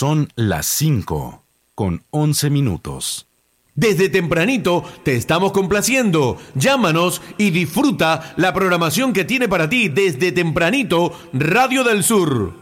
Son las 5:11. Desde tempranito te estamos complaciendo. Llámanos y disfruta la programación que tiene para ti desde tempranito Radio del Sur.